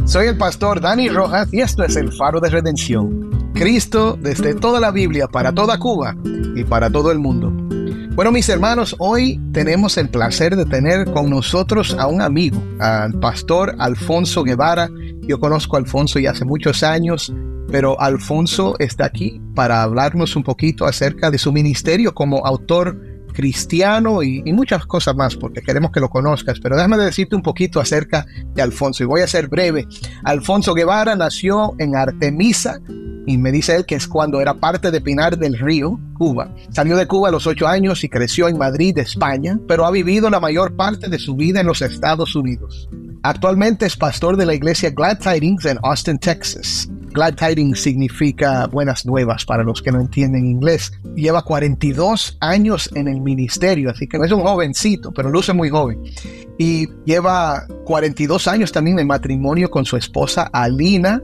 Soy el pastor Dani Rojas y esto es el Faro de Redención. Cristo desde toda la Biblia, para toda Cuba y para todo el mundo. Bueno, mis hermanos, hoy tenemos el placer de tener con nosotros a un amigo, al pastor Alfonso Guevara. Yo conozco a Alfonso ya hace muchos años, pero Alfonso está aquí para hablarnos un poquito acerca de su ministerio como autor cristiano y muchas cosas más, porque queremos que lo conozcas. Pero déjame decirte un poquito acerca de Alfonso, y voy a ser breve. Alfonso Guevara nació en Artemisa, y me dice él que es cuando era parte de Pinar del Río, Cuba. Salió de Cuba a los 8 años y creció en Madrid, España, pero ha vivido la mayor parte de su vida en los Estados Unidos. Actualmente es pastor de la iglesia Glad Tidings en Austin, Texas. Glad Tidings significa buenas nuevas para los que no entienden inglés. Lleva 42 años en el ministerio, así que no es un jovencito, pero luce muy joven. Y lleva 42 años también en matrimonio con su esposa Alina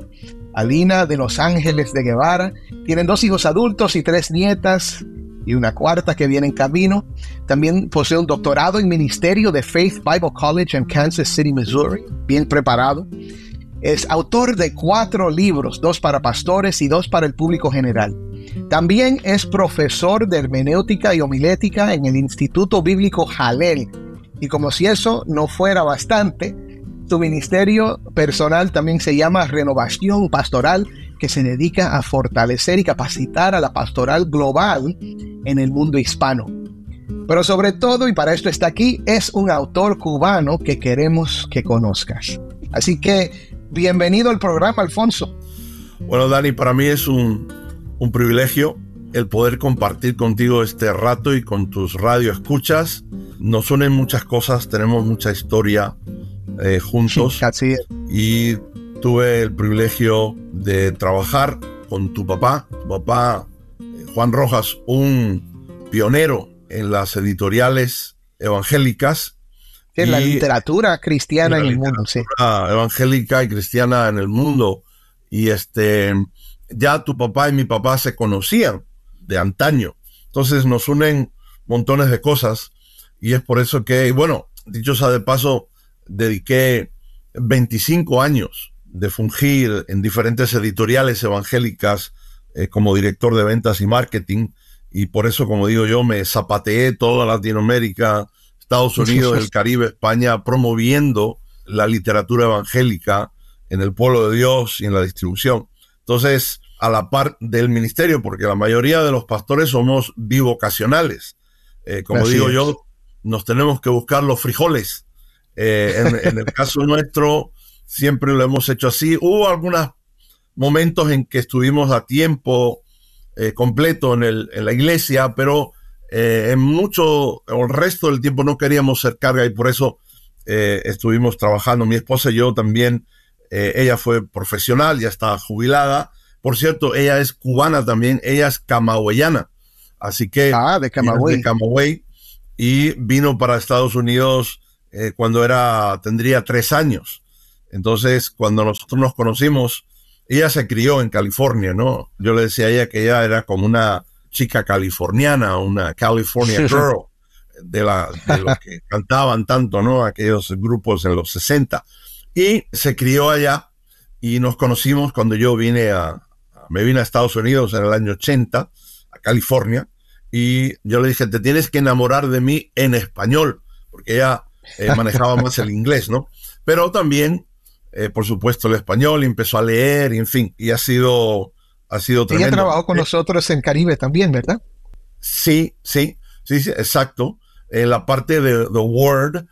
de Los Ángeles de Guevara. Tienen 2 hijos adultos y 3 nietas y una cuarta que viene en camino. También posee un doctorado en ministerio de Faith Bible College en Kansas City, Missouri. Bien preparado. Es autor de 4 libros, 2 para pastores y 2 para el público general. También es profesor de hermenéutica y homilética en el Instituto Bíblico Jalel. Y como si eso no fuera bastante, su ministerio personal también se llama Renovación Pastoral, que se dedica a fortalecer y capacitar a la pastoral global en el mundo hispano. Pero sobre todo, y para esto está aquí, es un autor cubano que queremos que conozcas. Así que, bienvenido al programa, Alfonso. Bueno, Dani, para mí es un privilegio el poder compartir contigo este rato y con tus radioescuchas. Nos unen muchas cosas, tenemos mucha historia juntos. Sí, y tuve el privilegio de trabajar con tu papá, Juan Rojas, un pionero en las editoriales evangélicas. En la literatura cristiana en el mundo, sí. Evangélica y cristiana en el mundo. Y ya tu papá y mi papá se conocían de antaño. Entonces nos unen montones de cosas. Y es por eso que, bueno, dicho sea de paso, dediqué 25 años de fungir en diferentes editoriales evangélicas como director de ventas y marketing, y por eso, como digo yo, me zapateé toda Latinoamérica, Estados Unidos, el Caribe, España, promoviendo la literatura evangélica en el pueblo de Dios y en la distribución. Entonces, a la par del ministerio, porque la mayoría de los pastores somos bivocacionales, como digo yo, nos tenemos que buscar los frijoles. En el caso nuestro siempre lo hemos hecho así. Hubo algunos momentos en que estuvimos a tiempo completo en la iglesia, pero el resto del tiempo no queríamos ser carga, y por eso estuvimos trabajando. Mi esposa y yo también. Ella fue profesional, ya está jubilada. Por cierto, ella es cubana también, ella es camagüeyana, así que de Camagüey. De Camagüey, y vino para Estados Unidos cuando tendría 3 años. Entonces, cuando nosotros nos conocimos, ella se crió en California, ¿no? Yo le decía a ella que ella era como una chica californiana, una California girl, de los que cantaban tanto, ¿no? Aquellos grupos en los 60. Y se crió allá, y nos conocimos cuando yo me vine a Estados Unidos en el año 80, a California, y yo le dije, te tienes que enamorar de mí en español, porque ella manejaba más el inglés, ¿no? Pero también, por supuesto, el español, y empezó a leer, y en fin, y ha sido tremendo. Ella trabajó con nosotros en Caribe también, ¿verdad? Sí, exacto. En la parte de The Word,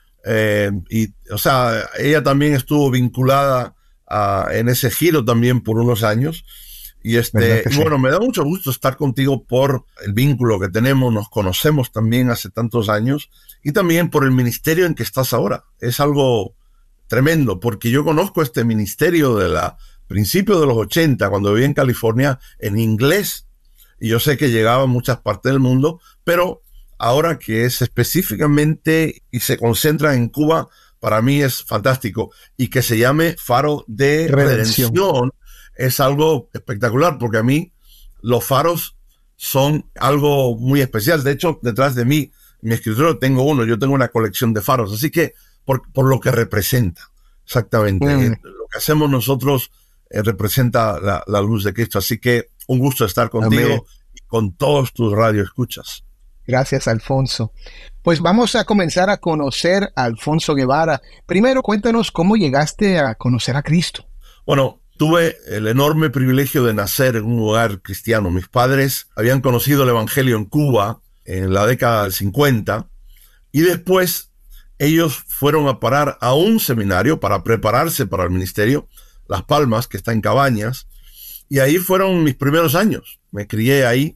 o sea, ella también estuvo vinculada en ese giro también por unos años. Y bueno, me da mucho gusto estar contigo por el vínculo que tenemos, nos conocemos también hace tantos años, y también por el ministerio en que estás ahora. Es algo tremendo, porque yo conozco este ministerio principios de los 80, cuando viví en California, en inglés, y yo sé que llegaba a muchas partes del mundo, pero ahora que es específicamente y se concentra en Cuba, para mí es fantástico. Y que se llame Faro de Redención es algo espectacular, porque a mí los faros son algo muy especial. De hecho, detrás de mí, en mi escritorio tengo uno, yo tengo una colección de faros, así que por lo que representa, exactamente, lo que hacemos nosotros representa la luz de Cristo. Así que un gusto estar contigo. Amén. Y con todos tus radioescuchas. Gracias, Alfonso. Pues vamos a comenzar a conocer a Alfonso Guevara. Primero, cuéntanos cómo llegaste a conocer a Cristo. Bueno, tuve el enorme privilegio de nacer en un hogar cristiano. Mis padres habían conocido el Evangelio en Cuba en la década del 50 y después ellos fueron a parar a un seminario para prepararse para el ministerio, Las Palmas, que está en Cabañas, y ahí fueron mis primeros años. Me crié ahí.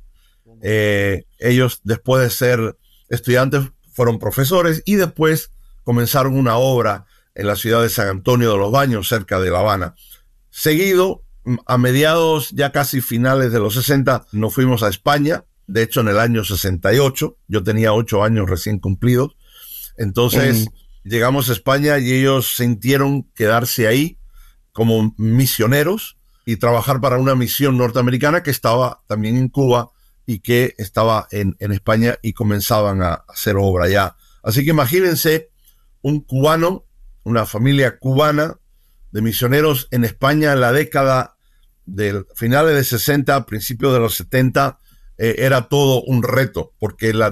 Ellos, después de ser estudiantes, fueron profesores y después comenzaron una obra en la ciudad de San Antonio de los Baños, cerca de La Habana. Seguido, a mediados, ya casi finales de los 60, nos fuimos a España. De hecho, en el año 68, yo tenía 8 años recién cumplidos. Entonces, llegamos a España y ellos sintieron quedarse ahí como misioneros y trabajar para una misión norteamericana que estaba también en Cuba y que estaba en España, y comenzaban a hacer obra allá. Así que imagínense un cubano, una familia cubana de misioneros en España en la década de finales de 60, principios de los 70, era todo un reto, porque el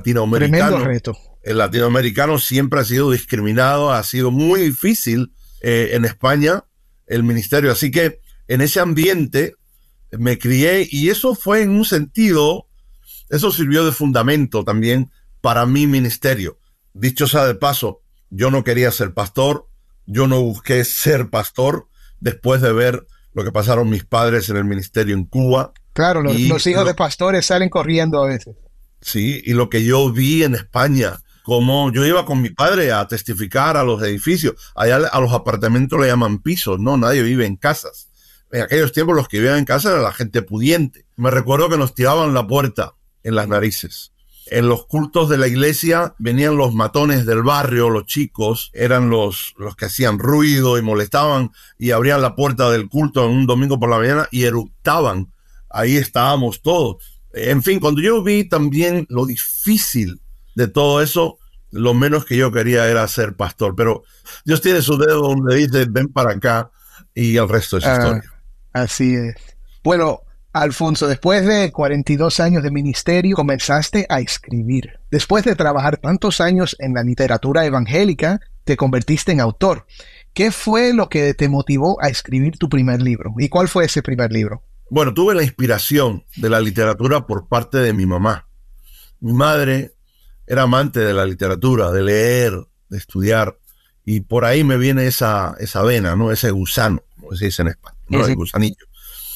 latinoamericano siempre ha sido discriminado, ha sido muy difícil en España el ministerio. Así que en ese ambiente me crié, y eso fue en un sentido, eso sirvió de fundamento también para mi ministerio. Dicho sea de paso, yo no quería ser pastor, yo no busqué ser pastor después de ver lo que pasaron mis padres en el ministerio en Cuba. Claro, los hijos de pastores salen corriendo a veces. Sí, y lo que yo vi en España, como yo iba con mi padre a testificar a los edificios, allá a los apartamentos le llaman pisos, no, nadie vive en casas. En aquellos tiempos los que vivían en casa era la gente pudiente. Me recuerdo que nos tiraban la puerta en las narices. En los cultos de la iglesia venían los matones del barrio, los chicos, eran los que hacían ruido y molestaban, y abrían la puerta del culto en un domingo por la mañana y eructaban. Ahí estábamos todos. En fin, cuando yo vi también lo difícil de todo eso, lo menos que yo quería era ser pastor. Pero Dios tiene su dedo donde dice, ven para acá, y el resto es historia. Así es. Bueno, Alfonso, después de 42 años de ministerio, comenzaste a escribir. Después de trabajar tantos años en la literatura evangélica, te convertiste en autor. ¿Qué fue lo que te motivó a escribir tu primer libro? ¿Y cuál fue ese primer libro? Bueno, tuve la inspiración de la literatura por parte de mi mamá. Mi madre era amante de la literatura, de leer, de estudiar, y por ahí me viene esa vena, ¿no? Ese gusano, como se dice en español, ¿no? El gusanillo.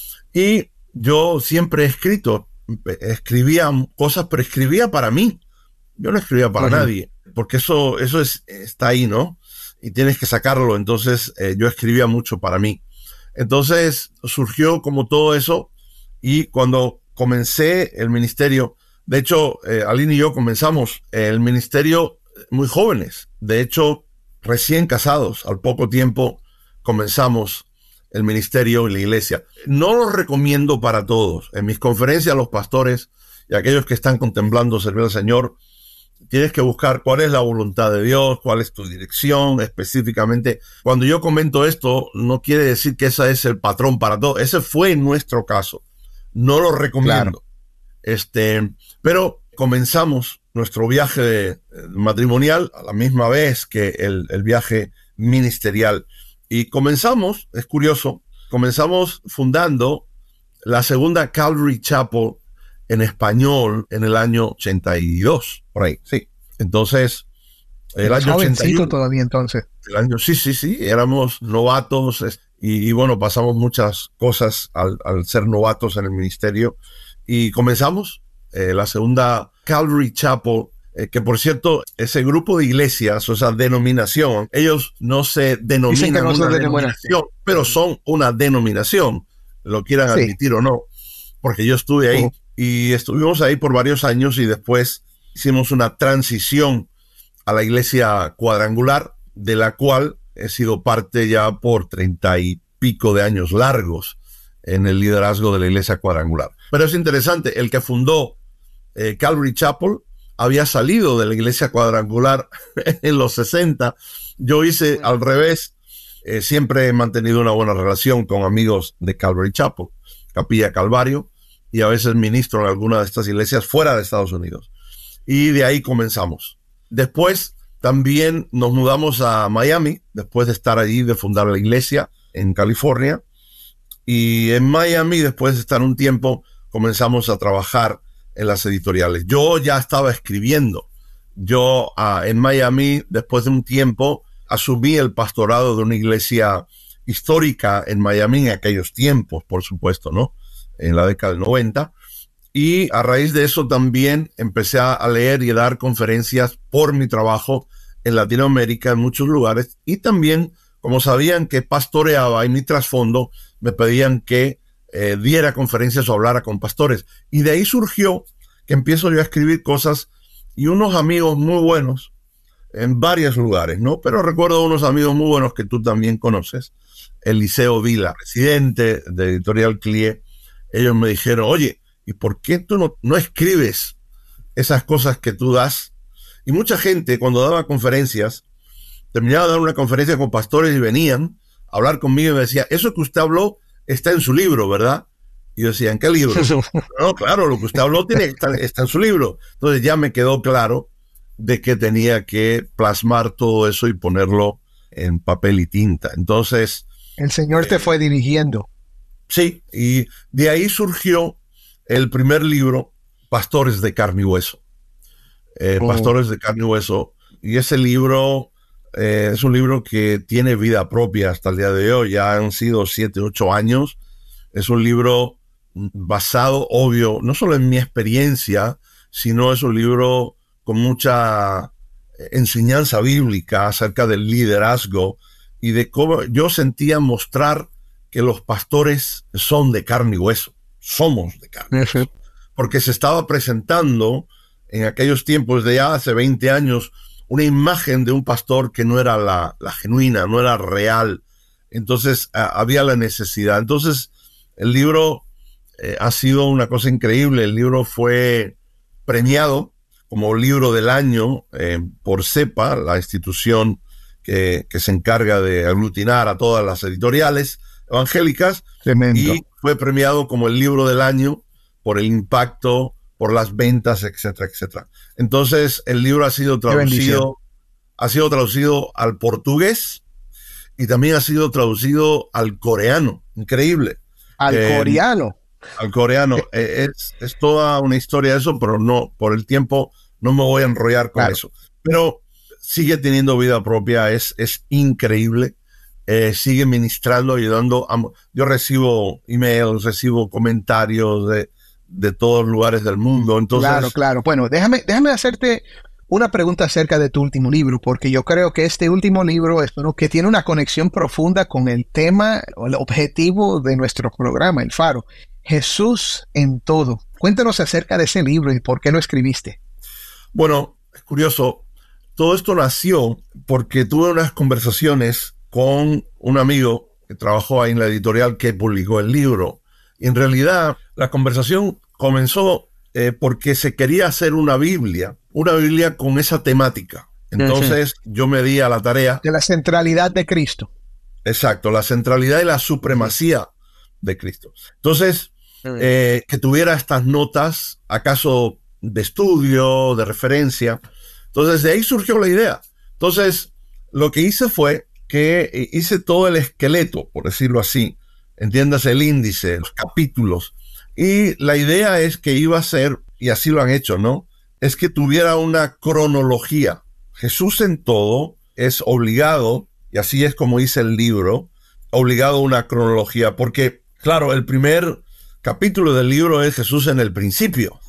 Y yo siempre he escrito, escribía cosas, pero escribía para mí. Yo no escribía para nadie, porque eso está ahí, ¿no? Y tienes que sacarlo. Entonces yo escribía mucho para mí. Entonces surgió como todo eso, y cuando comencé el ministerio, de hecho, Aline y yo comenzamos el ministerio muy jóvenes. De hecho, recién casados, al poco tiempo comenzamos el ministerio y la iglesia. No lo recomiendo para todos. En mis conferencias, los pastores y aquellos que están contemplando servir al Señor, tienes que buscar cuál es la voluntad de Dios, cuál es tu dirección específicamente. Cuando yo comento esto, no quiere decir que ese es el patrón para todos. Ese fue nuestro caso. No lo recomiendo. Claro. Pero comenzamos nuestro viaje matrimonial a la misma vez que el viaje ministerial. Y comenzamos, es curioso, comenzamos fundando la segunda Calvary Chapel en español en el año 82, por ahí, sí. Entonces, el año 81. Todavía entonces. Sí, éramos novatos y bueno, pasamos muchas cosas al ser novatos en el ministerio. Y comenzamos la segunda Calvary Chapel, que por cierto, ese grupo de iglesias, o esa denominación, ellos no se denominan una denominación, pero son una denominación, lo quieran admitir o no, porque yo estuve ahí y estuvimos ahí por varios años, y después hicimos una transición a la iglesia cuadrangular, de la cual he sido parte ya por 30 y pico de años largos en el liderazgo de la iglesia cuadrangular. Pero es interesante, el que fundó Calvary Chapel había salido de la iglesia cuadrangular en los 60. Yo hice al revés. Siempre he mantenido una buena relación con amigos de Calvary Chapel, Capilla Calvario, y a veces ministro en alguna de estas iglesias fuera de Estados Unidos. Y de ahí comenzamos. Después también nos mudamos a Miami, después de estar allí, de fundar la iglesia en California. Y en Miami, después de estar un tiempo, comenzamos a trabajar en las editoriales. Yo ya estaba escribiendo. Yo en Miami, después de un tiempo, asumí el pastorado de una iglesia histórica en Miami en aquellos tiempos, por supuesto, ¿no? En la década del 90. Y a raíz de eso también empecé a leer y a dar conferencias por mi trabajo en Latinoamérica, en muchos lugares. Y también, como sabían que pastoreaba y mi trasfondo, me pedían que diera conferencias o hablara con pastores. Y de ahí surgió que empiezo yo a escribir cosas y unos amigos muy buenos en varios lugares, ¿no? Pero recuerdo unos amigos muy buenos que tú también conoces, Eliseo Vila, presidente de Editorial CLIE. Ellos me dijeron, oye, ¿y por qué tú no escribes esas cosas que tú das? Y mucha gente, cuando daba conferencias, terminaba de dar una conferencia con pastores y venían a hablar conmigo y me decía, eso que usted habló está en su libro, ¿verdad? Y yo decía, ¿en qué libro? No, claro, lo que usted habló está en su libro. Entonces ya me quedó claro de que tenía que plasmar todo eso y ponerlo en papel y tinta. Entonces... El Señor te fue dirigiendo. Sí, y de ahí surgió el primer libro, Pastores de Carne y Hueso. Pastores de Carne y Hueso. Y ese libro es un libro que tiene vida propia hasta el día de hoy. Ya han sido 7, 8 años. Es un libro basado, obvio, no solo en mi experiencia, sino es un libro con mucha enseñanza bíblica acerca del liderazgo y de cómo yo sentía mostrar que los pastores son de carne y hueso, somos de carne y hueso, porque se estaba presentando en aquellos tiempos de ya hace 20 años una imagen de un pastor que no era la genuina, no era real. Entonces había la necesidad. Entonces el libro ha sido una cosa increíble. El libro fue premiado como libro del año por CEPA, la institución que se encarga de aglutinar a todas las editoriales evangélicas. Tremendo. Y fue premiado como el libro del año por el impacto, por las ventas, etcétera, etcétera. Entonces el libro ha sido traducido al portugués y también ha sido traducido al coreano. Increíble. Al coreano. Al coreano. Es toda una historia eso, pero no, por el tiempo no me voy a enrollar con eso. Pero sigue teniendo vida propia, es increíble. Sigue ministrando, ayudando. Yo recibo emails, recibo comentarios de todos los lugares del mundo. Entonces, Claro. Bueno, déjame hacerte una pregunta acerca de tu último libro, porque yo creo que este último libro es uno que tiene una conexión profunda con el tema o el objetivo de nuestro programa, El Faro. Jesús en todo. Cuéntanos acerca de ese libro y por qué lo escribiste. Bueno, es curioso. Todo esto nació porque tuve unas conversaciones con un amigo que trabajó ahí en la editorial que publicó el libro. Y en realidad la conversación comenzó porque se quería hacer una Biblia con esa temática. Entonces yo me di a la tarea. De la centralidad de Cristo. Exacto, la centralidad y la supremacía de Cristo. Entonces, que tuviera estas notas, acaso de estudio, de referencia. Entonces de ahí surgió la idea. Entonces lo que hice fue que hice todo el esqueleto, por decirlo así, entiéndase el índice, los capítulos, y la idea es que iba a ser, y así lo han hecho, ¿no? Es que tuviera una cronología. Jesús en todo es obligado, y así es como dice el libro, obligado a una cronología, porque, claro, el primer capítulo del libro es Jesús en el principio.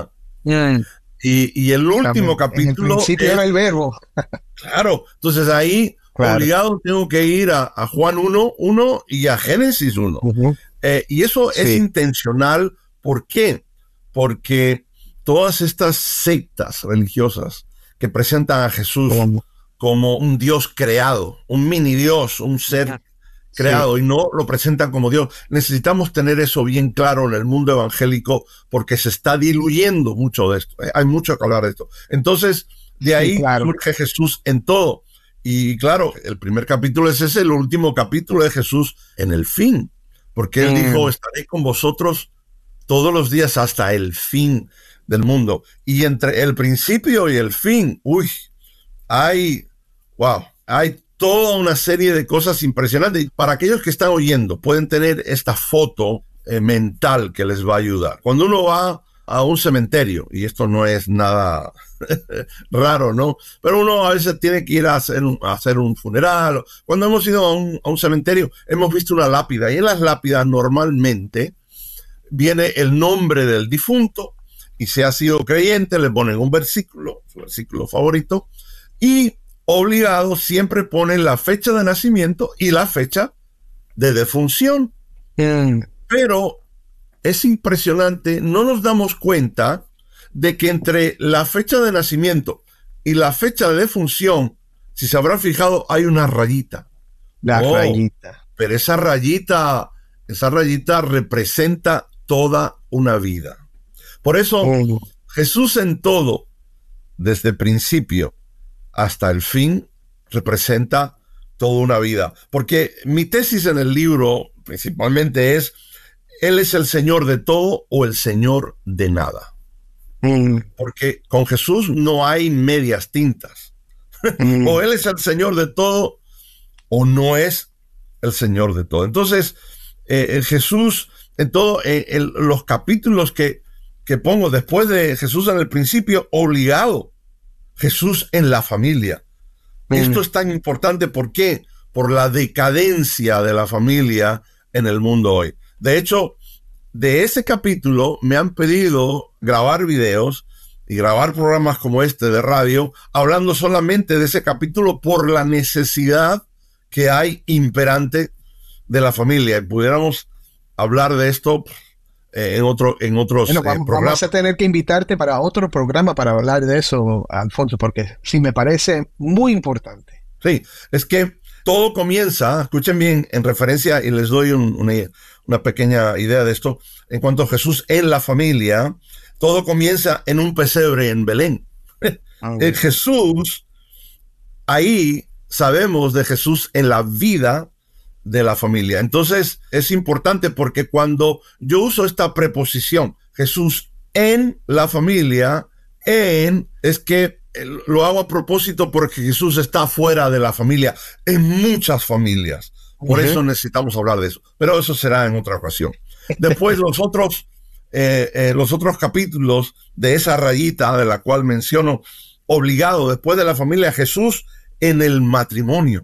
Y el último capítulo en el principio era el verbo. Claro, entonces ahí obligado tengo que ir a Juan 1 y a Génesis 1. Y eso es intencional. ¿Por qué? Porque todas estas sectas religiosas que presentan a Jesús como un Dios creado, un mini Dios, un ser creado, y no lo presentan como Dios. Necesitamos tener eso bien claro en el mundo evangélico porque se está diluyendo mucho de esto. Hay mucho que hablar de esto. Entonces, de ahí surge Jesús en todo. Y claro, el primer capítulo es ese, el último capítulo de Jesús en el fin, porque Él dijo, estaré con vosotros todos los días hasta el fin del mundo. Y entre el principio y el fin, hay toda una serie de cosas impresionantes. Para aquellos que están oyendo, pueden tener esta foto mental que les va a ayudar. Cuando uno va a un cementerio, y esto no es nada raro, ¿no? Pero uno a veces tiene que ir a hacer un funeral. Cuando hemos ido a un cementerio, hemos visto una lápida, y en las lápidas normalmente viene el nombre del difunto, y si ha sido creyente, le ponen un versículo, su versículo favorito, y obligado siempre ponen la fecha de nacimiento y la fecha de defunción. Pero es impresionante, no nos damos cuenta de que entre la fecha de nacimiento y la fecha de defunción, si se habrán fijado, hay una rayita. Rayita. Pero esa rayita representa toda una vida. Por eso, Jesús en todo, desde el principio hasta el fin, representa toda una vida. Porque mi tesis en el libro principalmente es: Él es el Señor de todo o el Señor de nada. Porque con Jesús no hay medias tintas. O Él es el Señor de todo o no es el Señor de todo. Entonces, Jesús en todo, los capítulos que pongo después de Jesús en el principio, obligado, Jesús en la familia. Esto es tan importante, ¿por qué? Por la decadencia de la familia en el mundo hoy. De hecho, de ese capítulo me han pedido grabar videos y grabar programas como este de radio, hablando solamente de ese capítulo por la necesidad que hay imperante de la familia. Y pudiéramos hablar de esto en otros programas. Vamos a tener que invitarte para otro programa para hablar de eso, Alfonso, porque sí me parece muy importante. Sí, es que todo comienza, escuchen bien, en referencia, y les doy una pequeña idea de esto, en cuanto a Jesús en la familia, todo comienza en un pesebre en Belén. Jesús, ahí sabemos de Jesús en la vida de la familia. Entonces es importante porque cuando yo uso esta preposición, Jesús en la familia, es que lo hago a propósito porque Jesús está fuera de la familia, en muchas familias. Por eso necesitamos hablar de eso. Pero eso será en otra ocasión. Después los otros capítulos de esa rayita de la cual menciono, obligado, después de la familia, Jesús en el matrimonio.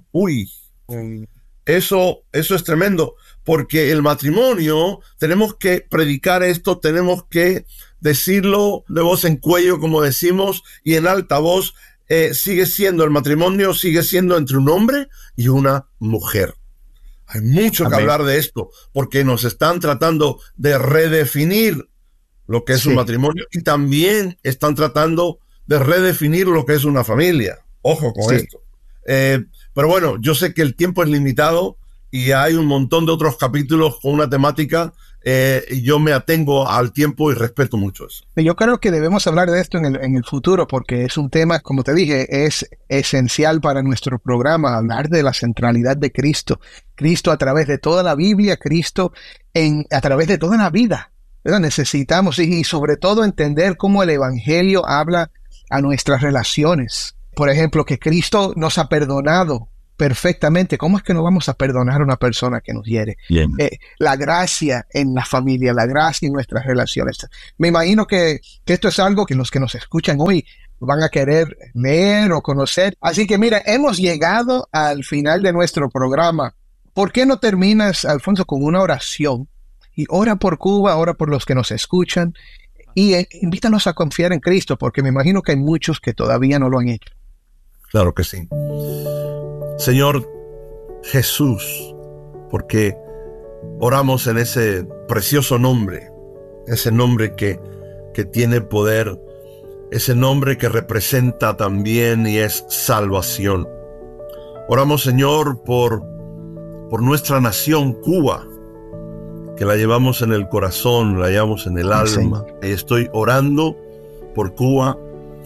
Eso es tremendo, porque el matrimonio, tenemos que predicar esto, tenemos que decirlo de voz en cuello, como decimos, y en alta voz. El matrimonio sigue siendo entre un hombre y una mujer. Hay mucho que hablar de esto, porque nos están tratando de redefinir lo que es un matrimonio, y también están tratando de redefinir lo que es una familia. Ojo con esto. Pero bueno, yo sé que el tiempo es limitado y hay un montón de otros capítulos con una temática, y yo me atengo al tiempo y respeto mucho eso. Yo creo que debemos hablar de esto en el futuro, porque es un tema, como te dije, es esencial para nuestro programa, hablar de la centralidad de Cristo. Cristo a través de toda la Biblia, Cristo a través de toda la vida, ¿verdad? Necesitamos, y sobre todo, entender cómo el Evangelio habla a nuestras relaciones. Por ejemplo, que Cristo nos ha perdonado perfectamente. ¿Cómo es que no vamos a perdonar a una persona que nos hiere? La gracia en la familia, la gracia en nuestras relaciones. Me imagino que esto es algo que los que nos escuchan hoy van a querer leer o conocer. Así que mira, hemos llegado al final de nuestro programa. ¿Por qué no terminas, Alfonso, con una oración? Y ora por Cuba, ora por los que nos escuchan, y invítanos a confiar en Cristo, porque me imagino que hay muchos que todavía no lo han hecho. Claro que sí. Señor Jesús, porque oramos en ese precioso nombre, ese nombre que tiene poder, ese nombre que representa también y es salvación. Oramos, Señor, por nuestra nación, Cuba, que la llevamos en el corazón, la llevamos en el alma. Y estoy orando por Cuba,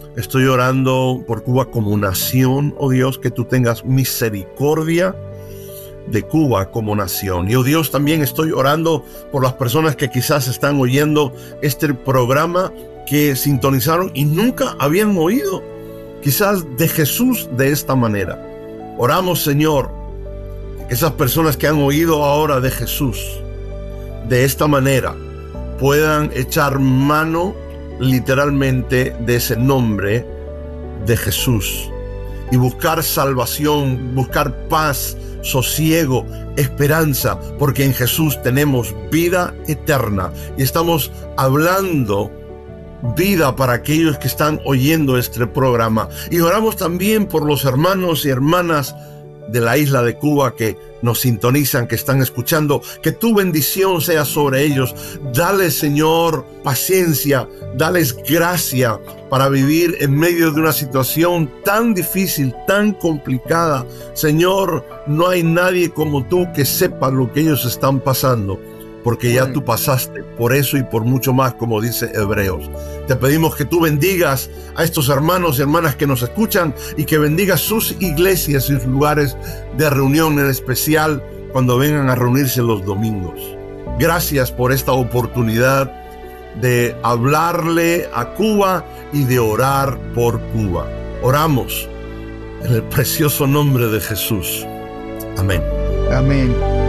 Estoy orando por Cuba como nación, oh Dios, que tú tengas misericordia de Cuba como nación. Y oh Dios, también estoy orando por las personas que quizás están oyendo este programa, que sintonizaron y nunca habían oído quizás de Jesús de esta manera. Oramos, Señor, que esas personas que han oído ahora de Jesús de esta manera puedan echar mano literalmente de ese nombre de Jesús y buscar salvación, buscar paz, sosiego, esperanza, porque en Jesús tenemos vida eterna. Y estamos hablando vida para aquellos que están oyendo este programa. Y oramos también por los hermanos y hermanas de la isla de Cuba que nos sintonizan, que están escuchando, que tu bendición sea sobre ellos. Dale, Señor, paciencia, dales gracia para vivir en medio de una situación tan difícil, tan complicada. Señor, no hay nadie como tú que sepa lo que ellos están pasando, porque ya tú pasaste por eso y por mucho más, como dice Hebreos. Te pedimos que tú bendigas a estos hermanos y hermanas que nos escuchan y que bendigas sus iglesias y sus lugares de reunión, en especial cuando vengan a reunirse los domingos. Gracias por esta oportunidad de hablarle a Cuba y de orar por Cuba. Oramos en el precioso nombre de Jesús. Amén. Amén.